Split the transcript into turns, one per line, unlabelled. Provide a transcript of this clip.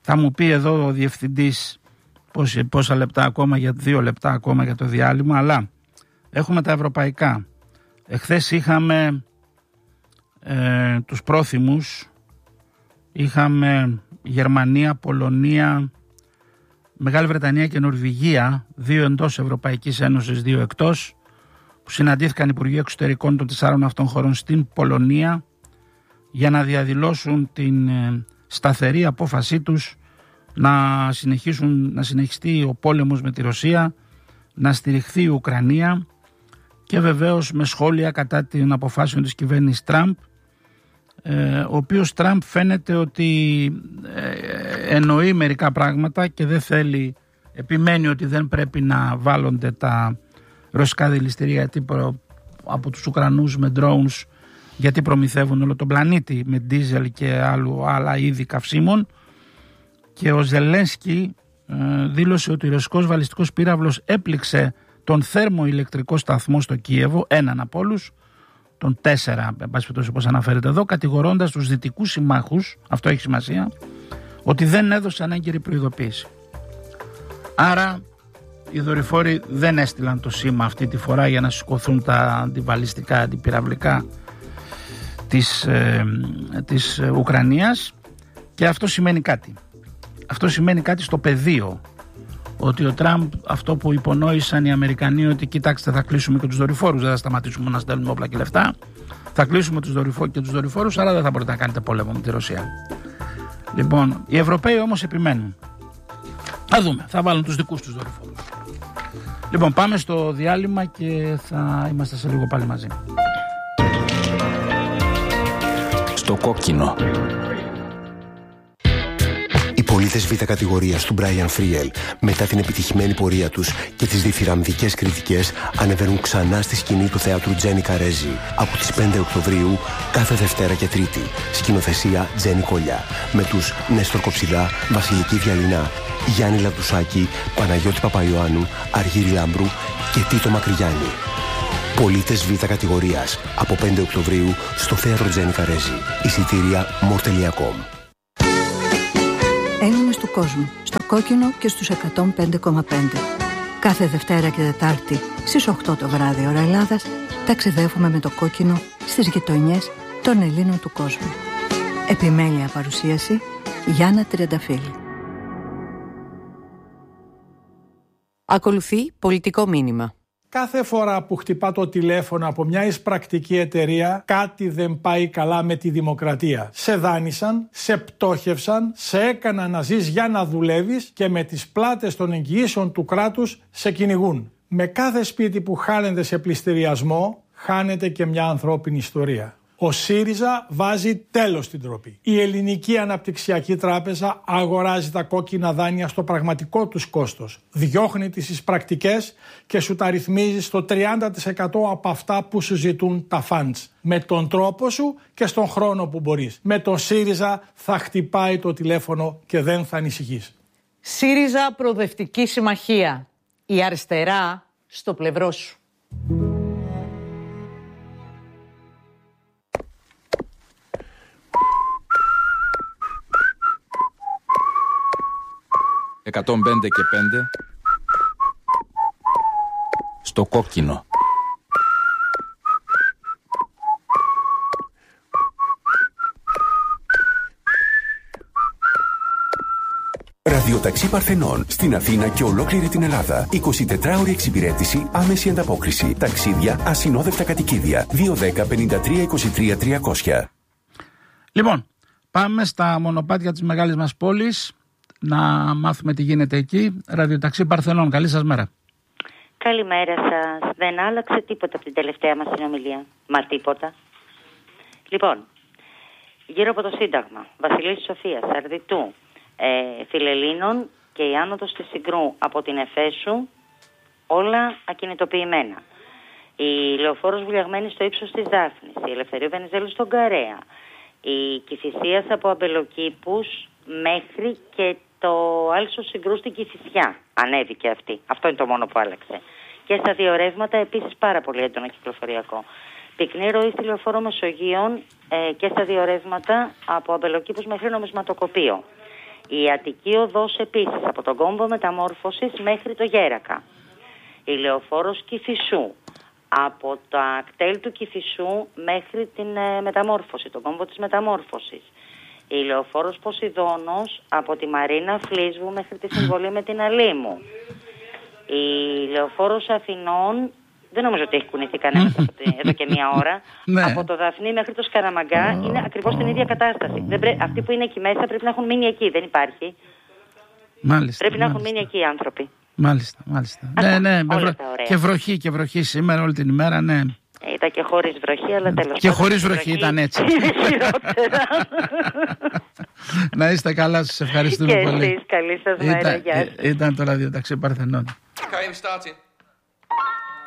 Θα μου πει εδώ ο διευθυντής πόσα λεπτά ακόμα, για 2 λεπτά ακόμα για το διάλειμμα, αλλά έχουμε τα ευρωπαϊκά. Εχθές είχαμε τους πρόθυμους, είχαμε Γερμανία, Πολωνία, Μεγάλη Βρετανία και Νορβηγία, 2 εντός Ευρωπαϊκής Ένωσης, 2 εκτός, που συναντήθηκαν Υπουργοί Εξωτερικών των 4 αυτών χωρών στην Πολωνία για να διαδηλώσουν την σταθερή απόφασή τους να συνεχιστεί ο πόλεμος με τη Ρωσία, να στηριχθεί η Ουκρανία, και βεβαίως με σχόλια κατά των αποφάσεων της κυβέρνησης Τραμπ, ο οποίος Τραμπ φαίνεται ότι εννοεί μερικά πράγματα και δεν θέλει, επιμένει ότι δεν πρέπει να βάλλονται τα ρωσικά δηληστήρια από τους Ουκρανούς με drones, γιατί προμηθεύουν όλο τον πλανήτη με ντίζελ και άλλα είδη καυσίμων. Και ο Ζελένσκι δήλωσε ότι ο ρωσικός βαλιστικός πύραυλος έπληξε τον θερμοηλεκτρικό σταθμό στο Κίεβο, έναν από όλους, τον 4, όπως αναφέρεται εδώ, κατηγορώντας τους δυτικούς συμμάχους, αυτό έχει σημασία, ότι δεν έδωσαν έγκαιρη προειδοποίηση. Άρα οι δορυφόροι δεν έστειλαν το σήμα αυτή τη φορά για να σηκωθούν τα αντιβαλιστικά, αντιπυραυλικά της Ουκρανίας, και αυτό σημαίνει κάτι. Αυτό σημαίνει κάτι στο πεδίο, ότι ο Τραμπ, αυτό που υπονόησαν οι Αμερικανοί, ότι κοιτάξτε, θα κλείσουμε και τους δορυφόρους, δεν θα σταματήσουμε να στέλνουμε όπλα και λεφτά, θα κλείσουμε τους δορυφόρους, αλλά δεν θα μπορείτε να κάνετε πόλεμο με τη Ρωσία. Λοιπόν, οι Ευρωπαίοι όμως επιμένουν. Θα δούμε, θα βάλουν τους δικούς τους δορυφόρους. Λοιπόν, πάμε στο διάλειμμα και θα είμαστε σε λίγο πάλι μαζί.
Στο κόκκινο. Οι πολίτες Β' κατηγορίας του Brian Friel, μετά την επιτυχημένη πορεία τους και τις διθυραμβικές κριτικές, ανεβαίνουν ξανά στη σκηνή του θεάτρου Τζένι Καρέζη από τις 5 Οκτωβρίου, κάθε Δευτέρα και Τρίτη. Σκηνοθεσία Τζένι Κολιά, με τους Νέστορ Κοψιδά, Βασιλική Διαλυνά, Γιάννη Λαμπτουσάκη, Παναγιώτη Παπαϊωάννου, Αργύρη Λάμπρου και Τίτο Μακρυγιάννη. Πολίτες Β' κατηγορίας, από 5 Οκτωβρίου στο θέατρο Τζένι Καρέζη. Εισιτήρια more.com.
Έλληνες του κόσμου, στο κόκκινο και στους 105,5. Κάθε Δευτέρα και Τετάρτη στις 8 το βράδυ ώρα Ελλάδας, ταξιδεύουμε με το κόκκινο στις γειτονιές των Ελλήνων του κόσμου. Επιμέλεια παρουσίαση Γιάννα Τριανταφύλλου.
Ακολουθεί πολιτικό μήνυμα.
Κάθε φορά που χτυπά το τηλέφωνο από μια εισπρακτική εταιρεία, κάτι δεν πάει καλά με τη δημοκρατία. Σε δάνεισαν, σε πτώχευσαν, σε έκαναν να ζεις για να δουλεύεις και με τις πλάτες των εγγυήσεων του κράτους σε κυνηγούν. Με κάθε σπίτι που χάνεται σε πληστηριασμό, χάνεται και μια ανθρώπινη ιστορία. Ο ΣΥΡΙΖΑ βάζει τέλος στην ντροπή. Η Ελληνική Αναπτυξιακή Τράπεζα αγοράζει τα κόκκινα δάνεια στο πραγματικό τους κόστος. Διώχνει τις εισπρακτικές και σου τα ρυθμίζει στο 30% από αυτά που σου ζητούν τα φαντς. Με τον τρόπο σου και στον χρόνο που μπορείς. Με τον ΣΥΡΙΖΑ θα χτυπάει το τηλέφωνο και δεν θα ανησυχείς.
ΣΥΡΙΖΑ Προοδευτική Συμμαχία. Η αριστερά στο πλευρό σου.
105 και 5 στο κόκκινο. Ραδιοταξί Παρθενών στην Αθήνα και ολόκληρη την Ελλάδα. 24ωρη εξυπηρέτηση, άμεση ανταπόκριση. Ταξίδια, ασυνόδευτα κατοικίδια. 210 53 23 300.
Λοιπόν, πάμε στα μονοπάτια της μεγάλης μας πόλης να μάθουμε τι γίνεται εκεί. Ραδιοταξί Παρθενών, καλή σας μέρα.
Καλημέρα σας. Δεν άλλαξε τίποτα από την τελευταία μας συνομιλία. Μα τίποτα. Λοιπόν, γύρω από το Σύνταγμα, Βασιλής Σοφίας, Αρδιτού, Φιλελλήνων και η άνοδος της Συγκρού από την Εφέσου, όλα ακινητοποιημένα. Η Λεωφόρος βουλιαγμένη στο ύψος της Δάφνης, η Ελευθερίου Βενιζέλου στον Καρέα, η Κηφισίας από Αμπελοκήπους μέχρι και το Άλσο Συγκρού στην Κηφισιά. Ανέβηκε αυτή. Αυτό είναι το μόνο που άλλαξε. Και στα δύο ρεύματα επίσης πάρα πολύ έντονο κυκλοφοριακό. Πυκνή ροή στη Λεωφόρο Μεσογείων και στα δύο ρεύματα από Αμπελοκήπους μέχρι Νομισματοκοπείο. Η Αττική Οδός επίσης, από τον κόμβο Μεταμόρφωσης μέχρι το Γέρακα. Η λεωφόρος Κηφισού, από τα κτέλ του Κηφισού μέχρι την Μεταμόρφωση, τον κόμβο της Μεταμόρφωσης. Η λεωφόρος Ποσειδώνος, από τη Μαρίνα Φλίσβου μέχρι τη συμβολή με την Αλήμου. Η λεωφόρος Αθηνών, δεν νομίζω ότι έχει κουνηθεί κανένας εδώ και μία ώρα. Από το Δαφνί μέχρι το Σκαραμαγκά είναι ακριβώς την ίδια κατάσταση. Αυτοί που είναι εκεί μέσα πρέπει να έχουν μείνει εκεί, δεν υπάρχει. Πρέπει να έχουν μείνει εκεί οι άνθρωποι.
Μάλιστα. Ναι, και βροχή σήμερα όλη την ημέρα, ναι.
Ήταν και χωρίς βροχή, αλλά τέλος πάντων.
Και χωρίς βροχή ήταν έτσι. Να είστε καλά, σας ευχαριστούμε πολύ.
Και εσείς, καλή σας μέρα, γεια σας.
Ήταν το ραδιοταξί Παρθενών.
Okay, I'm starting.